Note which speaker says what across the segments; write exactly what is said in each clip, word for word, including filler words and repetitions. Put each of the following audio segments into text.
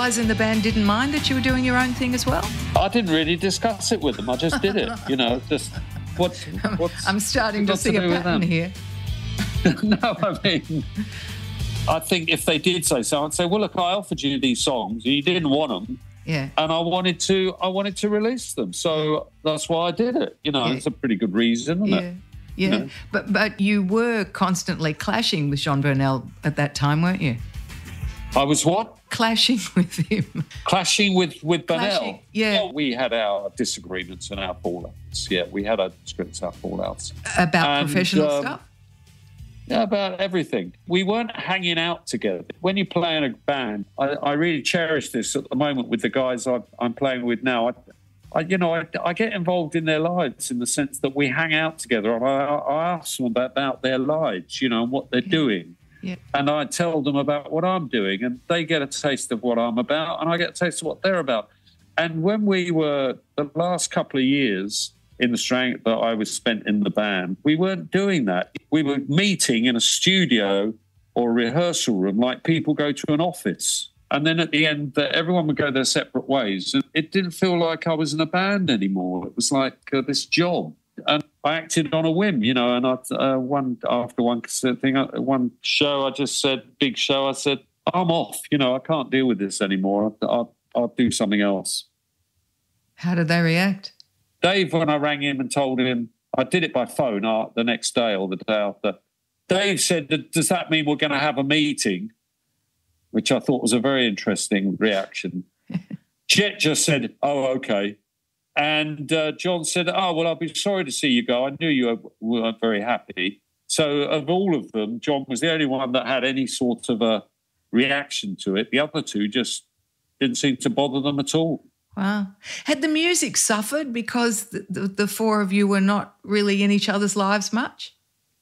Speaker 1: guys in the band didn't mind that you were doing your own thing as well?
Speaker 2: I didn't really discuss it with them. I just did it, you know, just what's... what's
Speaker 1: I'm starting to see a pattern here.
Speaker 2: No, I mean, I think if they did say so, I'd say, well, look, I offered you these songs, you didn't want them,
Speaker 1: yeah,
Speaker 2: and I wanted to, I wanted to release them, so that's why I did it. You know, yeah. It's a pretty good reason, isn't
Speaker 1: yeah.
Speaker 2: it?
Speaker 1: Yeah,
Speaker 2: you know?
Speaker 1: but but you were constantly clashing with Jean Brunel at that time, weren't you?
Speaker 2: I was what?
Speaker 1: Clashing with him.
Speaker 2: Clashing with with Brunel.
Speaker 1: Yeah.
Speaker 2: Well, we had our disagreements and our fallouts. Yeah, we had our disagreements, our fallouts
Speaker 1: about
Speaker 2: and,
Speaker 1: professional
Speaker 2: um,
Speaker 1: stuff.
Speaker 2: Yeah, about everything. We weren't hanging out together. When you play in a band, I, I really cherish this at the moment with the guys I, I'm playing with now. I, I, you know, I, I get involved in their lives in the sense that we hang out together. And I, I ask them about, about their lives, you know, and what they're
Speaker 1: yeah.
Speaker 2: doing.
Speaker 1: Yeah.
Speaker 2: And I tell them about what I'm doing, and they get a taste of what I'm about, and I get a taste of what they're about. And when we were, the last couple of years in the strength that I was spent in the band, we weren't doing that. We were meeting in a studio or a rehearsal room like people go to an office. And then at the end, uh, everyone would go their separate ways. And it didn't feel like I was in a band anymore. It was like uh, this job. And I acted on a whim, you know, and I, uh, one after one thing, uh, one show, I just said, big show, I said, I'm off, you know, I can't deal with this anymore. I'll, I'll, I'll do something else.
Speaker 1: How did they react?
Speaker 2: Dave, when I rang him and told him, I did it by phone uh, the next day or the day after, Dave said, does that mean we're going to have a meeting? Which I thought was a very interesting reaction. Jet just said, oh, okay. And uh, John said, oh, well, I'll be sorry to see you go. I knew you weren't very happy. So of all of them, John was the only one that had any sort of a reaction to it. The other two just didn't seem to bother them at all.
Speaker 1: Wow. Had the music suffered because the, the, the four of you were not really in each other's lives much?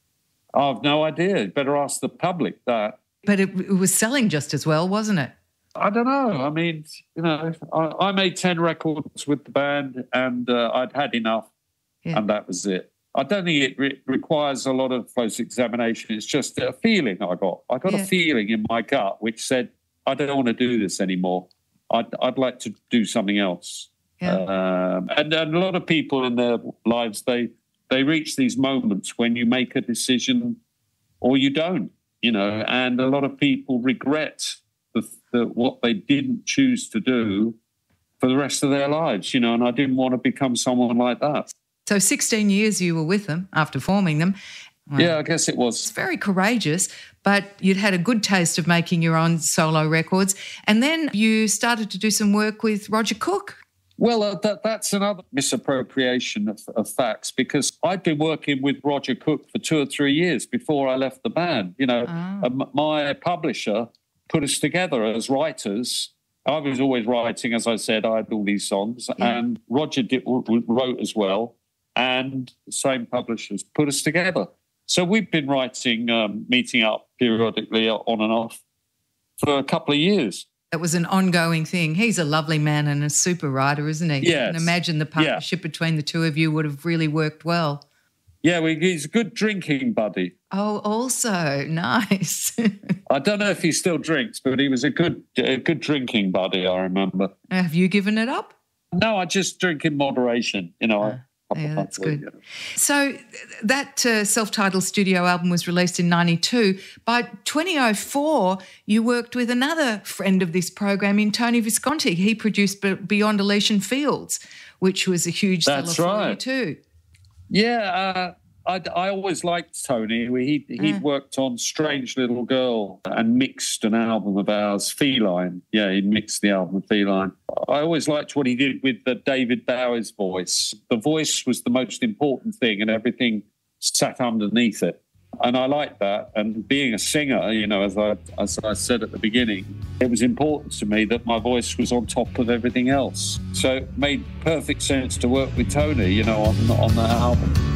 Speaker 2: I've no idea. Better ask the public that.
Speaker 1: But it, it was selling just as well, wasn't it?
Speaker 2: I don't know. I mean, you know, I, I made ten records with the band and uh, I'd had enough yeah. and that was it. I don't think it re- requires a lot of close examination. It's just a feeling I got. I got yeah. a feeling in my gut which said, I don't want to do this anymore. I'd, I'd like to do something else. Yeah. Um, and, and a lot of people in their lives, they they reach these moments when you make a decision or you don't, you know, and a lot of people regret the, the, what they didn't choose to do for the rest of their lives, you know, and I didn't want to become someone like that.
Speaker 1: So sixteen years you were with them after forming them.
Speaker 2: Well, yeah, I guess it was.
Speaker 1: It's very courageous, but you'd had a good taste of making your own solo records. And then you started to do some work with Roger Cook.
Speaker 2: Well, uh, that, that's another misappropriation of, of facts because I'd been working with Roger Cook for two or three years before I left the band. You know,
Speaker 1: oh.
Speaker 2: uh, my publisher put us together as writers. I was always writing, as I said, I had all these songs, yeah. and Roger did, wrote as well, and the same publishers put us together. So we've been writing, um, meeting up periodically on and off for a couple of years.
Speaker 1: It was an ongoing thing. He's a lovely man and a super writer, isn't he?
Speaker 2: Yes.
Speaker 1: You can imagine the partnership yeah. between the two of you would have really worked well.
Speaker 2: Yeah, well, he's a good drinking buddy.
Speaker 1: Oh, also, nice.
Speaker 2: I don't know if he still drinks, but he was a good a good drinking buddy, I remember.
Speaker 1: Have you given it up?
Speaker 2: No, I just drink in moderation, you know. Uh.
Speaker 1: Yeah, that's good. So that uh, self-titled studio album was released in ninety-two. By twenty oh four, you worked with another friend of this program in Tony Visconti. He produced Beyond Elysian Fields, which was a huge seller
Speaker 2: that's
Speaker 1: for
Speaker 2: right.
Speaker 1: you too.
Speaker 2: Yeah, uh, I, I always liked Tony. He, he'd uh. worked on Strange Little Girl and mixed an album of ours, Feline. Yeah, he mixed the album Feline. I always liked what he did with the David Bowie's voice. The voice was the most important thing and everything sat underneath it. And I liked that. And being a singer, you know, as I, as I said at the beginning, it was important to me that my voice was on top of everything else. So it made perfect sense to work with Tony, you know, on, on that album.